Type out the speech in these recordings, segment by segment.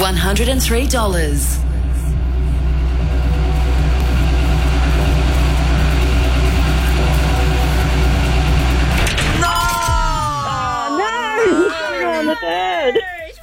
$103. On the third.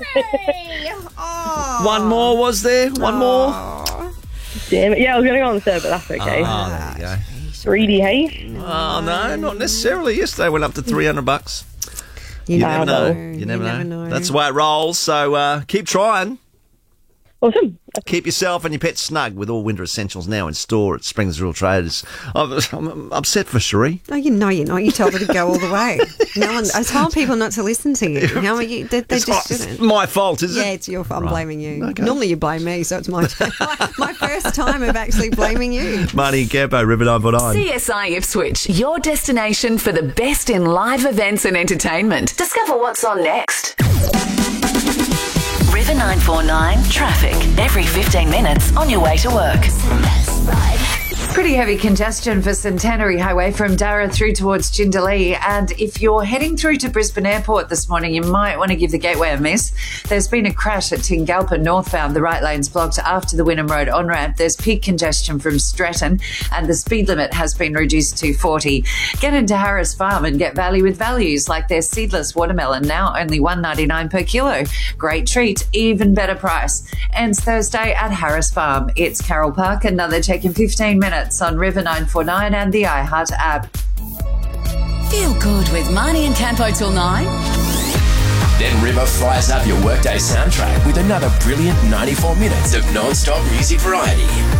One more, was there? One more? Damn it. Yeah, I was going to go on the third, but that's okay. There you go. Greedy, hey? Oh, no, not necessarily. Yesterday went up to $300. You never know. know. You never know. That's the way it rolls. So keep trying. Awesome. Keep yourself and your pet snug with all winter essentials now in store at Springs Rural Traders. I'm upset for Cherie. No, you're not. You told her to go all the way. No one. I told people not to listen to you. No, they just It's didn't. my fault, is it? Yeah, it's your fault. I'm blaming you. Okay. Normally you blame me, so it's my turn. My first time of actually blaming you. Marnie and Campo, River 949. CSI Ipswich, your destination for the best in live events and entertainment. Discover what's on next. River 949 traffic. Every 15 minutes on your way to work. Pretty heavy congestion for Centenary Highway from Darra through towards Jindalee. And if you're heading through to Brisbane Airport this morning, you might want to give the gateway a miss. There's been a crash at Tingalpa northbound. The right lane's blocked after the Wynnum Road on-ramp. There's peak congestion from Stratton and the speed limit has been reduced to 40. Get into Harris Farm and get value with values like their seedless watermelon, now only $1.99 per kilo. Great treat, even better price. Ends Thursday at Harris Farm. It's Carroll Park, another check in 15 minutes on River 949 and the iHeart app. Feel good with Marnie and Campo till 9. Then River fires up your workday soundtrack with another brilliant 94 minutes of non-stop music variety.